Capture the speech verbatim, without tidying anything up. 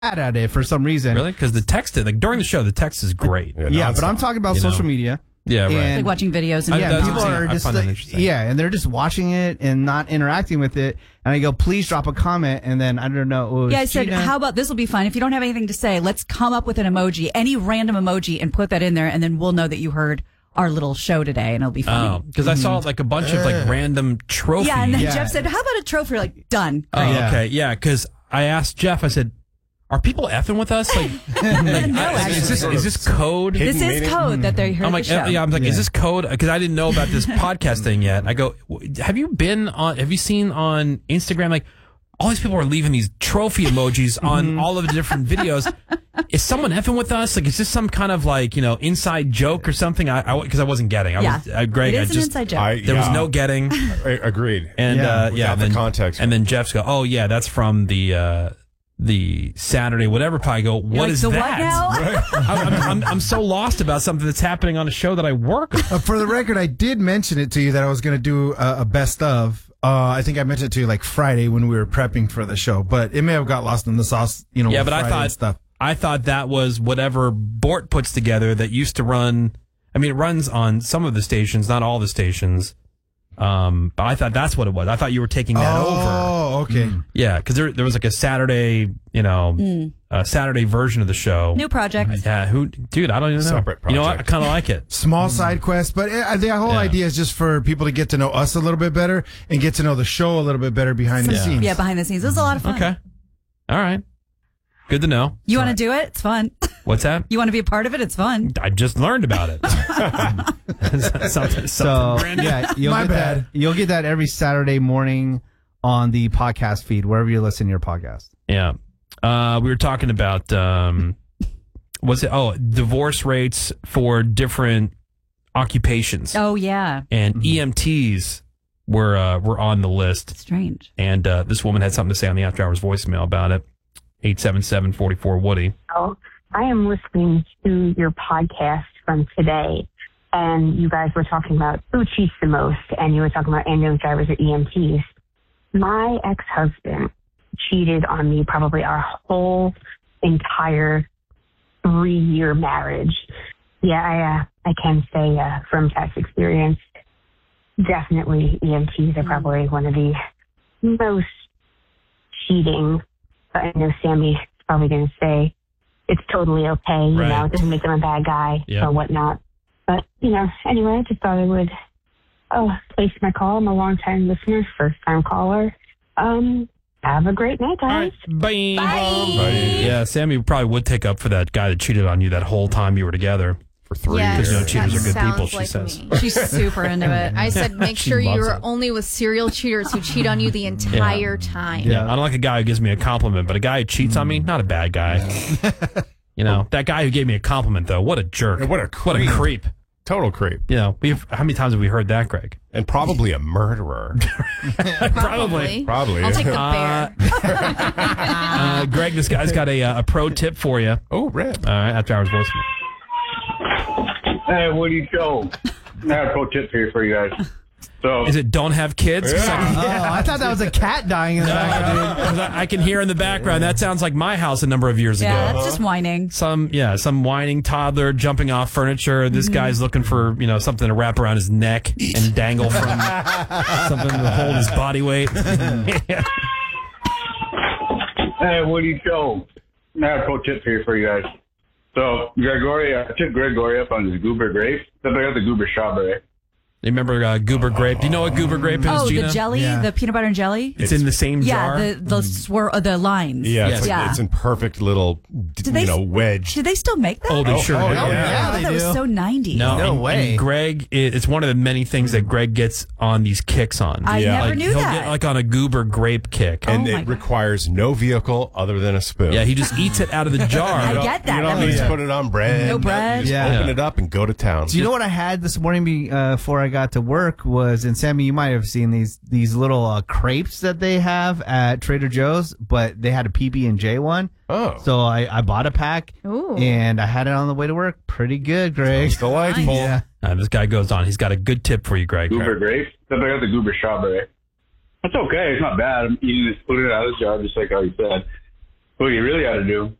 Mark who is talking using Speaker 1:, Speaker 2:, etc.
Speaker 1: at it for some reason.
Speaker 2: Really? Because the text, like during the show, the text is great.
Speaker 1: Yeah, yeah but I'm talking about
Speaker 2: you
Speaker 1: social
Speaker 2: know?
Speaker 1: media.
Speaker 2: Yeah, right.
Speaker 1: And
Speaker 3: like watching videos and
Speaker 1: yeah, people are
Speaker 2: I
Speaker 1: just
Speaker 2: find that
Speaker 1: like,
Speaker 2: interesting.
Speaker 1: yeah, and they're just watching it and not interacting with it. And I go, please drop a comment, and then I don't know. Oh,
Speaker 3: yeah, I said,
Speaker 1: Gina?
Speaker 3: how about this will be fun. If you don't have anything to say, let's come up with an emoji, any random emoji, and put that in there, and then we'll know that you heard our little show today, and it'll be funny.
Speaker 2: Oh, because I saw like a bunch of like random trophies.
Speaker 3: Yeah, and then
Speaker 1: Yeah.
Speaker 3: Jeff said, how about a trophy? We're like, done.
Speaker 2: Oh,
Speaker 1: Yeah.
Speaker 2: okay, yeah, because I asked Jeff, I said, are people effing with us? Like, like,
Speaker 3: No,
Speaker 2: I- is this
Speaker 3: actually.
Speaker 2: is this code?
Speaker 3: This
Speaker 4: Hidden
Speaker 3: is
Speaker 4: meaning?
Speaker 3: code that they heard
Speaker 2: I'm
Speaker 3: the
Speaker 2: like,
Speaker 3: show.
Speaker 2: yeah, I'm like,
Speaker 1: Yeah.
Speaker 2: is this code? Because I didn't know about this podcast thing yet. I go, have you been on? Have you seen on Instagram? Like, all these people are leaving these trophy emojis on all of the different videos. Is someone effing with us? Like, is this some kind of like you know inside joke or something? I because I, I wasn't getting. I
Speaker 3: yeah,
Speaker 2: was, uh, Greg,
Speaker 3: it
Speaker 2: I
Speaker 3: is an
Speaker 2: just
Speaker 3: inside joke.
Speaker 4: I-
Speaker 2: there was
Speaker 4: yeah.
Speaker 2: no getting.
Speaker 4: I- Agreed.
Speaker 2: And
Speaker 1: Yeah,
Speaker 2: uh, yeah,
Speaker 4: without
Speaker 2: and
Speaker 4: the
Speaker 2: then,
Speaker 4: context.
Speaker 2: And then Jeff's go, oh yeah, that's from the uh, the Saturday whatever pie. I go, what
Speaker 3: You're like,
Speaker 2: is
Speaker 3: the
Speaker 2: that?
Speaker 3: what now?
Speaker 2: I'm, I'm, I'm, I'm so lost about something that's happening on a show that I work on.
Speaker 5: Uh, for the record, I did mention it to you that I was going to do a, a best of. Uh, I think I mentioned it to you like Friday when we were prepping for the show, but it may have got lost in the sauce, you know.
Speaker 2: Yeah,
Speaker 5: with
Speaker 2: but I
Speaker 5: Friday and
Speaker 2: thought
Speaker 5: stuff.
Speaker 2: I thought that was whatever Bort puts together that used to run. I mean, it runs on some of the stations, not all the stations. Um, but I thought that's what it was. I thought you were taking that over.
Speaker 5: Oh, okay.
Speaker 2: Yeah, because there there was like a Saturday, you know, a Saturday version of the show.
Speaker 3: New project.
Speaker 2: Yeah, who, dude? I don't even know.
Speaker 4: Separate
Speaker 2: You know what? I
Speaker 4: project.
Speaker 2: kind of like it.
Speaker 5: Small side quest, but uh, the whole
Speaker 2: Yeah.
Speaker 5: idea is just for people to get to know us a little bit better and get to know the show a little bit better behind the
Speaker 2: Yeah.
Speaker 5: scenes.
Speaker 3: Yeah, behind the scenes. It was a lot of fun.
Speaker 2: Okay, all right, good to know.
Speaker 3: You want to do it? It's fun.
Speaker 2: What's that?
Speaker 3: You want to be a part of it? It's fun.
Speaker 2: I just learned about it. something, something
Speaker 1: So
Speaker 2: brand new.
Speaker 1: yeah, you'll
Speaker 5: My
Speaker 1: get
Speaker 5: bad.
Speaker 1: that. You'll get that every Saturday morning on the podcast feed wherever you listen to your podcast.
Speaker 2: Yeah. Uh, we were talking about, um, was it, oh, divorce rates for different occupations.
Speaker 3: Oh, yeah.
Speaker 2: And E M Ts were, uh, were on the list.
Speaker 3: Strange.
Speaker 2: And, uh, this woman had something to say on the After Hours voicemail about it. eight seven seven, four four, Woody.
Speaker 6: Oh, I am listening to your podcast from today, and you guys were talking about who cheats the most, and you were talking about ambulance drivers or E M Ts. My ex-husband cheated on me probably our whole entire three-year marriage. Yeah, I, uh, I can say uh, from past experience, definitely E M Ts are probably one of the most cheating. But I know Sammy's probably going to say it's totally okay, you
Speaker 2: Right.
Speaker 6: know, it doesn't make them a bad guy
Speaker 2: Yeah.
Speaker 6: or whatnot. But, you know, anyway, I just thought I would oh, place my call. I'm a long-time listener, first-time caller. Um, have a great night,
Speaker 2: All
Speaker 6: guys.
Speaker 2: right. Bye. Yeah, Sammy probably would take up for that guy that cheated on you that whole time you were together.
Speaker 4: For three
Speaker 7: Yes,
Speaker 2: Because, you know,
Speaker 4: years.
Speaker 2: cheaters
Speaker 7: that
Speaker 2: are good
Speaker 7: sounds
Speaker 2: people, she
Speaker 7: like
Speaker 2: says.
Speaker 7: me.
Speaker 3: She's super into it.
Speaker 7: I said, make
Speaker 2: She
Speaker 7: sure
Speaker 2: loves
Speaker 7: you're
Speaker 2: it.
Speaker 7: only with serial cheaters who cheat on you the entire time.
Speaker 2: Yeah, I don't like a guy who gives me a compliment, but a guy who cheats on me, not a bad guy. You know, that guy who gave me a compliment, though, what a jerk.
Speaker 4: Yeah, what a
Speaker 2: What a
Speaker 4: creep.
Speaker 2: creep.
Speaker 4: Total creep.
Speaker 2: You know, we've how many times have we heard that, Greg?
Speaker 4: And probably a murderer.
Speaker 7: Probably.
Speaker 4: Probably.
Speaker 7: I'll take the
Speaker 2: Uh,
Speaker 7: bear.
Speaker 2: Uh, Greg, this guy's got a, uh, a pro tip for you.
Speaker 4: Oh, red.
Speaker 2: All right, after hours voicemail.
Speaker 8: Hey, Woody Joe. I have a pro tip here for you guys. So,
Speaker 2: Is it don't have kids? 'Cause I can-
Speaker 1: Oh, I thought that was a cat dying in the background.
Speaker 2: 'cause I I can hear in the background. That sounds like my house a number of years
Speaker 3: Yeah,
Speaker 2: ago.
Speaker 3: that's just whining.
Speaker 2: Some yeah, some whining toddler jumping off furniture. This guy's looking for you know something to wrap around his neck and dangle from something to hold his body weight. Yeah.
Speaker 8: hey, Woody Joe. I have a pro tip here for you guys. So, Gregory, I took Gregory up on his goober grape. Then I got the goober strawberry.
Speaker 2: You remember uh, goober grape? Do you know what goober grape is,
Speaker 3: Oh,
Speaker 2: Gina?
Speaker 3: the jelly,
Speaker 5: Yeah.
Speaker 3: the peanut butter and jelly.
Speaker 2: It's in the same jar.
Speaker 3: Yeah, the the swir- uh, the lines.
Speaker 4: Yeah,
Speaker 2: Yes.
Speaker 4: it's, like,
Speaker 3: Yeah.
Speaker 4: it's in perfect little, d-
Speaker 3: they
Speaker 4: you know,
Speaker 3: s-
Speaker 4: wedge.
Speaker 3: Do they still make that?
Speaker 2: Oh, they
Speaker 4: Oh,
Speaker 2: sure
Speaker 4: oh,
Speaker 2: do.
Speaker 4: yeah.
Speaker 3: I
Speaker 1: Yeah,
Speaker 3: thought
Speaker 1: they
Speaker 3: that was
Speaker 1: do.
Speaker 3: so nineties.
Speaker 2: No,
Speaker 1: No
Speaker 2: and,
Speaker 1: way.
Speaker 2: And Greg, it- it's one of the many things that Greg gets on these kicks on.
Speaker 3: I
Speaker 4: Yeah.
Speaker 3: never
Speaker 2: like,
Speaker 3: knew
Speaker 2: he'll
Speaker 3: that.
Speaker 2: get like on a goober grape kick.
Speaker 4: And
Speaker 3: Oh my
Speaker 4: it
Speaker 3: God.
Speaker 4: requires no vehicle other than a spoon.
Speaker 2: Yeah, he just eats it out of the jar.
Speaker 3: I
Speaker 4: You don't-
Speaker 3: get that.
Speaker 4: You don't
Speaker 3: That
Speaker 4: need to
Speaker 3: makes-
Speaker 4: put it on bread.
Speaker 3: No bread.
Speaker 4: You just
Speaker 1: Yeah.
Speaker 4: open it up and go to town.
Speaker 1: Do you know what I had this morning be, uh, before I got to work was, and Sammy, you might have seen these these little uh, crepes that they have at Trader Joe's, but they had a P B and J one.
Speaker 4: Oh.
Speaker 1: So I, I bought a pack,
Speaker 7: Ooh.
Speaker 1: and I had it on the way to work. Pretty good, Greg.
Speaker 4: It's delightful.
Speaker 1: Yeah.
Speaker 2: Uh, this guy goes on. He's got a good tip for you, Greg.
Speaker 8: Goober grape. Then I got the goober strawberry. That's okay. It's not bad. I'm eating it, putting it out of the jar, just like how you said. what you really ought to do